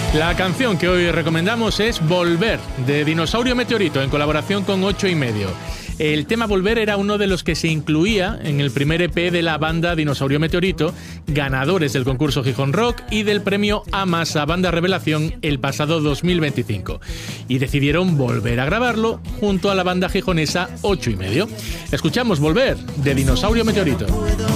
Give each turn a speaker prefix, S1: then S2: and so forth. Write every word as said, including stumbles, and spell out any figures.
S1: La canción que hoy recomendamos es Volver, de Dinosaurio Meteorito, en colaboración con Ocho y Medio. El tema Volver era uno de los que se incluía en el primer E P de la banda Dinosaurio Meteorito, ganadores del concurso Gijón Rock y del premio AMAS a Banda Revelación el pasado dos mil veinticinco. Y decidieron volver a grabarlo junto a la banda gijonesa Ocho y Medio. Escuchamos Volver, de Dinosaurio Meteorito.